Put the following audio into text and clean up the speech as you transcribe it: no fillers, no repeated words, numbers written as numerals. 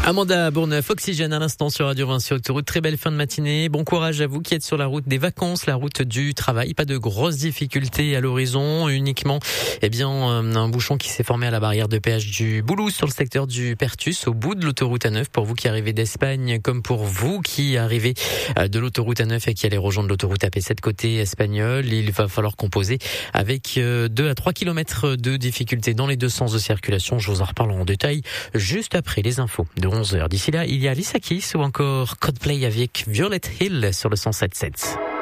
Amanda Bourneuf, Oxygène à l'instant sur Radio 20 sur Autoroute. Très belle fin de matinée. Bon courage à vous qui êtes sur la route des vacances, la route du travail. Pas de grosses difficultés à l'horizon. Uniquement, un bouchon qui s'est formé à la barrière de péage du Boulou sur le secteur du Pertus, au bout de l'autoroute A9. Pour vous qui arrivez d'Espagne, comme pour vous qui arrivez de l'autoroute A9 et qui allez rejoindre l'autoroute AP7 côté espagnol, il va falloir composer avec 2 à 3 kilomètres de difficultés dans les deux sens de circulation. Je vous en reparle en détail juste après les infos de 11h. D'ici là, il y a Alicia Keys ou encore Coldplay avec Violet Hill sur le 107.7.